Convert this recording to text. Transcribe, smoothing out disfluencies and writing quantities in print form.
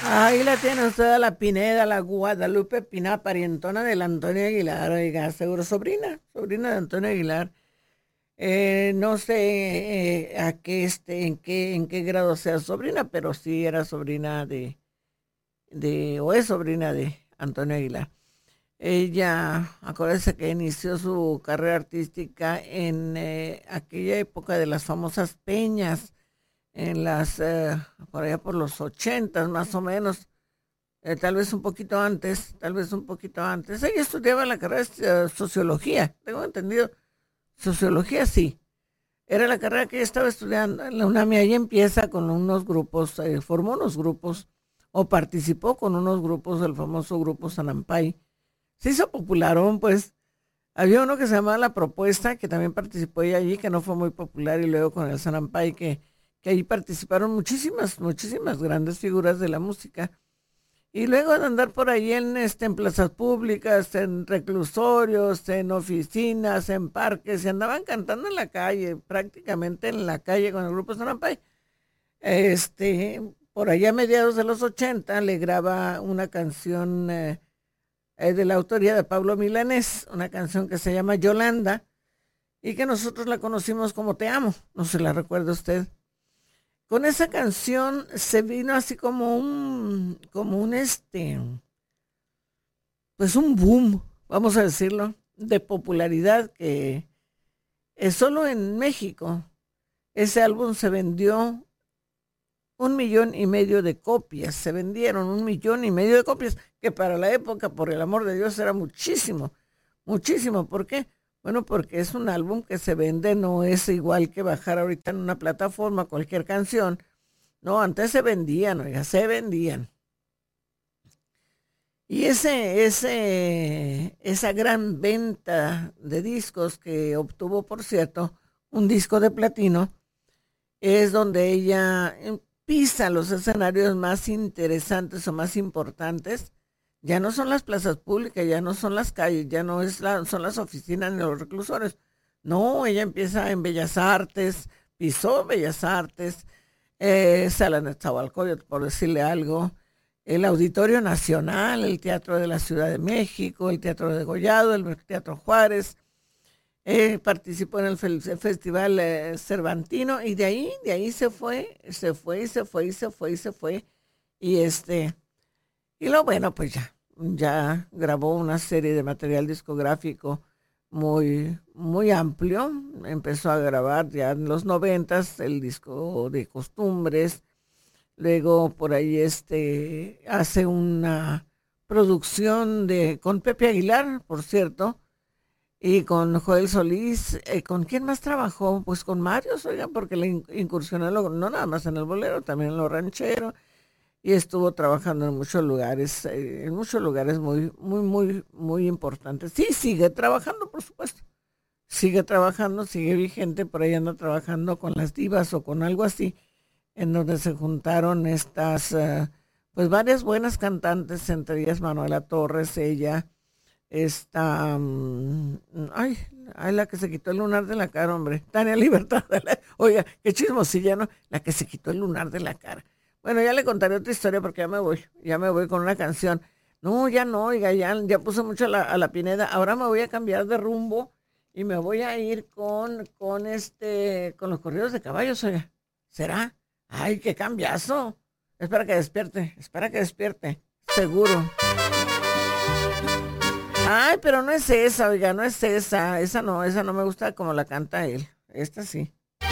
Ahí la tiene usted a la Pineda, la Guadalupe Piná, parientona del Antonio Aguilar, oiga, seguro sobrina de Antonio Aguilar. No sé a qué en qué grado sea sobrina, pero sí era sobrina o es sobrina de Antonio Aguilar. Ella, acuérdese que inició su carrera artística en aquella época de las famosas peñas, por allá por los 80 más o menos, tal vez un poquito antes, tal vez un poquito antes. Ella estudiaba la carrera de sociología, tengo entendido, sociología sí. Era la carrera que ella estaba estudiando en la UNAM y ahí empieza con unos grupos, formó unos grupos o participó con unos grupos, el famoso grupo Sanampay. Se hizo popularón, pues. Había uno que se llamaba La Propuesta, que también participó ella allí, que no fue muy popular, y luego con el Sanampay, que allí participaron muchísimas grandes figuras de la música. Y luego de andar por ahí en plazas públicas, en reclusorios, en oficinas, en parques, se andaban cantando en la calle, prácticamente en la calle con el grupo Sanampay. Por allá a mediados de los 80 le graba una canción de la autoría de Pablo Milanés, una canción que se llama Yolanda y que nosotros la conocimos como Te Amo, no se la recuerda usted. Con esa canción se vino así pues un boom, vamos a decirlo, de popularidad que es solo en México. Ese álbum se vendió 1,5 millones de copias, se vendieron 1,5 millones de copias, que para la época, por el amor de Dios, era muchísimo, muchísimo. ¿Por qué? Bueno, porque es un álbum que se vende, no es igual que bajar ahorita en una plataforma cualquier canción. No, antes se vendían, oiga, se vendían. Y esa gran venta de discos que obtuvo, por cierto, un disco de platino, es donde ella pisa los escenarios más interesantes o más importantes. Ya no son las plazas públicas, ya no son las calles, ya no son las oficinas ni los reclusores. No, ella empieza en Bellas Artes, pisó Bellas Artes, Sala Nezahualcóyotl, por decirle algo, el Auditorio Nacional, el Teatro de la Ciudad de México, el Teatro de Degollado, el Teatro Juárez. Participó en el Festival Cervantino y de ahí se fue, se fue, y se fue, y se fue, y se fue. Y y lo bueno, pues ya grabó una serie de material discográfico muy amplio. Empezó a grabar ya en los 90 el disco de Costumbres. Luego por ahí hace una producción con Pepe Aguilar, por cierto, y con Joel Solís. ¿Con quién más trabajó? Pues con Marios, oigan, porque le incursionó no nada más en el bolero, también en lo ranchero, y estuvo trabajando en muchos lugares muy importantes. Sí, sigue trabajando, por supuesto. Sigue trabajando, sigue vigente, por ahí anda trabajando con las divas o con algo así, en donde se juntaron pues varias buenas cantantes, entre ellas Manuela Torres, ella. Esta, la que se quitó el lunar de la cara, hombre. Tania Libertad. Oiga, qué chismosilla, ¿no? La que se quitó el lunar de la cara. Bueno, ya le contaré otra historia porque ya me voy con una canción. No, ya no, oiga, ya puse mucho a la Pineda. Ahora me voy a cambiar de rumbo y me voy a ir con los corridos de caballos, oiga. ¿Será? Ay, qué cambiazo. Espera que despierte. Seguro. Ay, pero no es esa, oiga, no es esa. Esa no me gusta como la canta él. Esta sí.